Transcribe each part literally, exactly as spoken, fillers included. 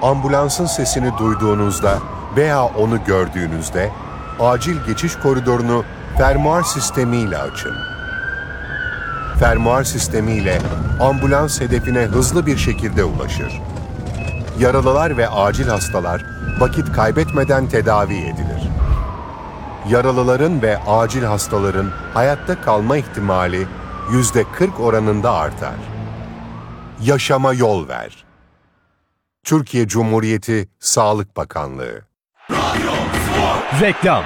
ambulansın sesini duyduğunuzda veya onu gördüğünüzde acil geçiş koridorunu fermuar sistemiyle açın. Fermuar sistemiyle ambulans hedefine hızlı bir şekilde ulaşır. Yaralılar ve acil hastalar vakit kaybetmeden tedavi edilir. Yaralıların ve acil hastaların hayatta kalma ihtimali yüzde kırk oranında artar. Yaşama yol ver. Türkiye Cumhuriyeti Sağlık Bakanlığı. Reklam.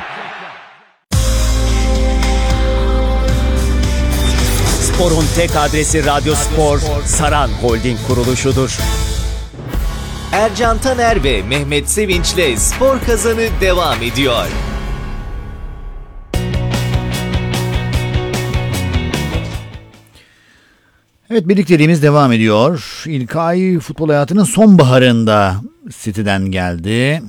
Spor'un tek adresi Radyo Spor, Saran Holding kuruluşudur. Ercan Taner ve Mehmet Sevinç'le Spor Kazanı devam ediyor. Evet, birlikteliğimiz devam ediyor. İlkay futbol hayatının sonbaharında City'den geldi.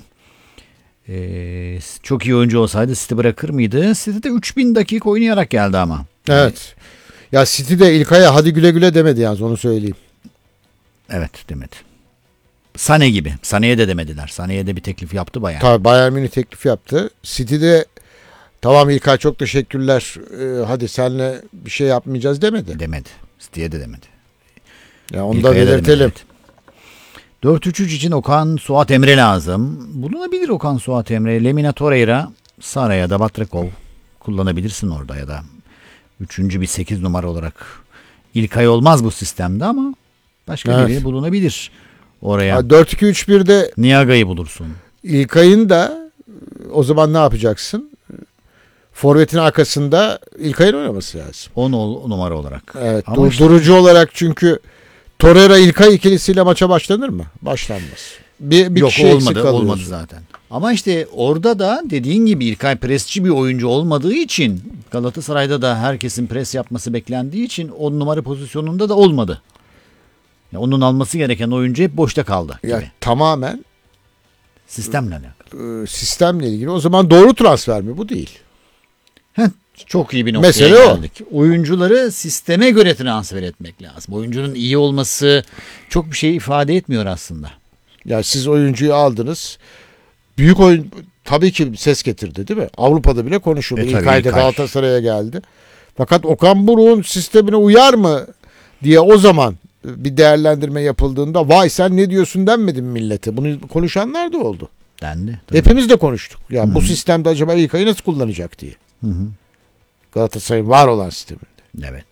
Ee, çok iyi oyuncu olsaydı City bırakır mıydı? City'de üç bin dakika oynayarak geldi ama. Evet. Ya City'de İlkay'a hadi güle güle demedi yalnız, onu söyleyeyim. Evet, demedi. Sané gibi. Sané'ye de demediler. Sané'ye de bir teklif yaptı bayağı. Tabii Bayern Münih teklif yaptı. City'de tamam İlkay çok teşekkürler, ee, hadi seninle bir şey yapmayacağız demedi. Demedi. City'ye de demedi. Ya onu da belirtelim. dört üç üç için Okan Suat Emre lazım. Bulunabilir Okan Suat Emre. Lemina Torreira, Sara ya da Batrakov kullanabilirsin orada ya da üçüncü bir sekiz numara olarak. İlkay olmaz bu sistemde ama başka evet. biri bulunabilir oraya. dört iki üç birde Niaga'yı bulursun. İlkay'ın da o zaman ne yapacaksın? Forvet'in arkasında İlkay'ın oynaması lazım. on numara olarak. Evet. Ama Dur, işte, durucu olarak çünkü Torreira İlkay ikilisiyle maça başlanır mı? Başlanmaz. Bir, bir yok kişi olmadı, olmadı zaten. Ama işte orada da dediğin gibi İlkay presçi bir oyuncu olmadığı için, Galatasaray'da da herkesin pres yapması beklendiği için on numara pozisyonunda da olmadı. Ya onun alması gereken oyuncu hep boşta kaldı gibi. Ya, tamamen sistemle alakalı. E, sistemle ilgili. O zaman doğru transfer mi? Bu değil. Heh, çok iyi bir noktaya Mesele geldik. O. Oyuncuları sisteme göre transfer etmek lazım. Oyuncunun iyi olması çok bir şey ifade etmiyor aslında. Ya siz oyuncuyu aldınız. Büyük oyun tabii ki ses getirdi değil mi? Avrupa'da bile konuşuldu. E, İlk ayda Galatasaray'a geldi. Fakat Okan Buruk'un sistemine uyar mı diye o zaman bir değerlendirme yapıldığında vay sen ne diyorsun denmedi mi millete? Bunu konuşanlar da oldu. Dendi. Tabii. Hepimiz de konuştuk. Yani Hı-hı. bu sistemde acaba İlkay'ı nasıl kullanacak diye. Hı-hı. Galatasaray'ın var olan sisteminde. Evet.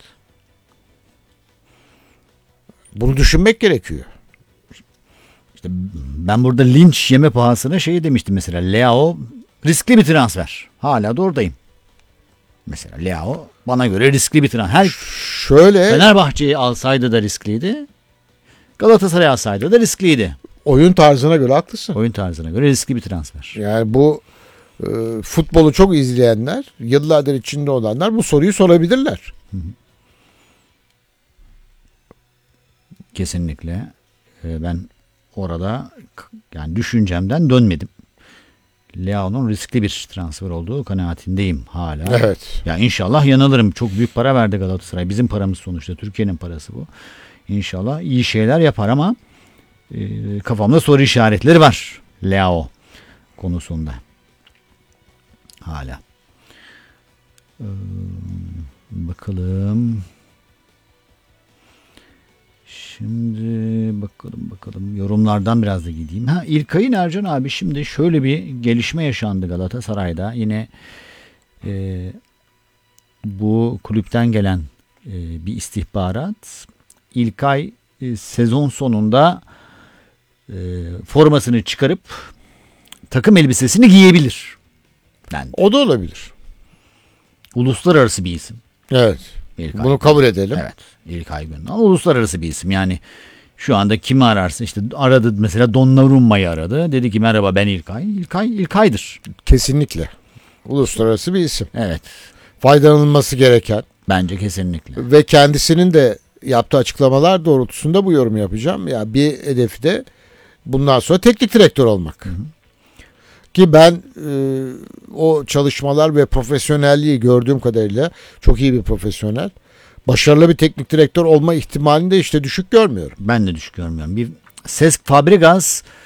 Bunu düşünmek gerekiyor. İşte ben burada linç yeme pahasına şey demiştim mesela. Leao riskli bir transfer. Hala da oradayım. Mesela Leao bana göre riskli bir transfer. Her Şöyle Fenerbahçe'yi alsaydı da riskliydi. Galatasaray alsaydı da riskliydi. Oyun tarzına göre haklısın. Oyun tarzına göre riskli bir transfer. Yani bu e, futbolu çok izleyenler, yıllardır içinde olanlar bu soruyu sorabilirler. Hı hı. Kesinlikle. Ee, ben orada yani düşüncemden dönmedim. Leao'nun riskli bir transfer olduğu kanaatindeyim hala. Evet. Ya inşallah yanılırım. Çok büyük para verdi Galatasaray. Bizim paramız sonuçta. Türkiye'nin parası bu. İnşallah iyi şeyler yapar ama e, kafamda soru işaretleri var Leao konusunda. Hala. Ee, bakalım. Şimdi bakalım bakalım yorumlardan biraz da gideyim. Ha, İlkay'ın Ercan abi şimdi şöyle bir gelişme yaşandı Galatasaray'da. Yine e, bu kulüpten gelen e, bir istihbarat. İlkay e, sezon sonunda e, formasını çıkarıp takım elbisesini giyebilir. Yani, o da olabilir. Uluslararası bir isim. Evet. İlkay. Bunu kabul edelim. Evet. İlkay Gündoğan uluslararası bir isim. Yani şu anda kimi ararsın işte aradı mesela Donnarumma'yı aradı. Dedi ki merhaba ben İlkay. İlkay İlkay'dır. Kesinlikle. Uluslararası bir isim. Evet. Faydalanılması gereken. Bence kesinlikle. Ve kendisinin de yaptığı açıklamalar doğrultusunda bu yorumu yapacağım. Ya bir hedefi de bundan sonra teknik direktör olmak. Hı hı. Ki ben e, o çalışmalar ve profesyonelliği gördüğüm kadarıyla çok iyi bir profesyonel. Başarılı bir teknik direktör olma ihtimalini de işte düşük görmüyorum. Ben de düşük görmüyorum. Bir Cesc Fabregas